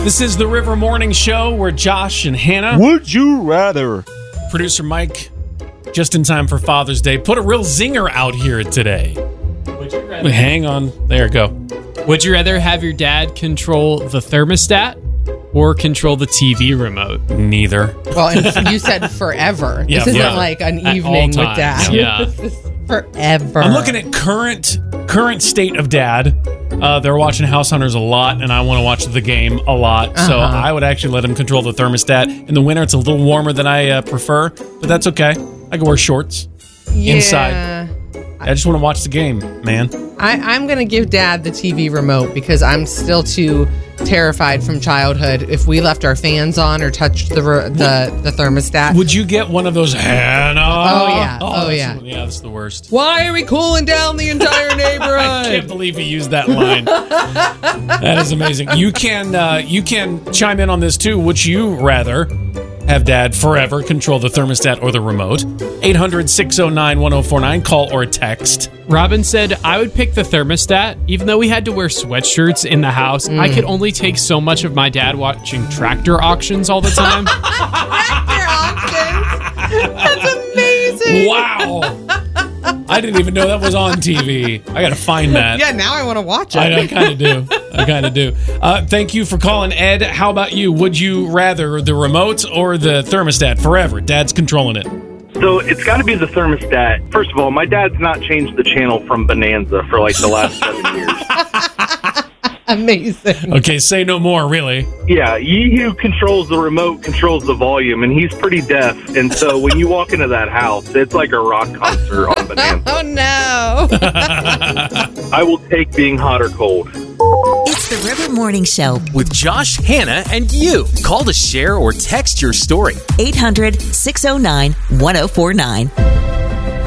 This is the River Morning Show where Josh and Hannah. Would you rather? Producer Mike, just in time for Father's Day, put a real zinger out here today. Would you rather? Hang on. There, go. Would you rather have your dad control the thermostat or control the TV remote? Neither. Well, and you said forever. Yeah, This isn't yeah. like an At evening all with times, dad. yeah. This is forever. I'm looking at current state of dad. They're watching House Hunters a lot, and I want to watch the game a lot. So I would actually let him control the thermostat. In the winter, it's a little warmer than I prefer, but that's okay. I can wear shorts inside. I just want to watch the game, man. I'm going to give Dad the TV remote because I'm still too terrified from childhood. If we left our fans on or touched the thermostat. Would you get one of those, Hannah? Oh, yeah. Oh, that's- yeah. Yeah, that's the worst. Why are we cooling down the entire neighborhood? I can't believe he used that line. That is amazing. You can chime in on this too. Would you rather have Dad forever control the thermostat or the remote? 800-609-1049. Call or text. Robin said, I would pick the thermostat. Even though we had to wear sweatshirts in the house, I could only take so much of my dad watching tractor auctions all the time. That's amazing. Wow. I didn't even know that was on TV. I got to find that. Yeah, now I want to watch it. I kind of do. Thank you for calling, Ed. How about you? Would you rather the remote or the thermostat forever? Dad's controlling it. So it's got to be the thermostat. First of all, my dad's not changed the channel from Bonanza for like the last 7 years. Amazing. Okay, say no more, really. Yeah, he who controls the remote controls the volume, and he's pretty deaf. And so when you walk into that house, it's like a rock concert on Bonanza. Oh, no. I will take being hot or cold. It's the River Morning Show. With Josh, Hannah, and you. Call to share or text your story. 800-609-1049.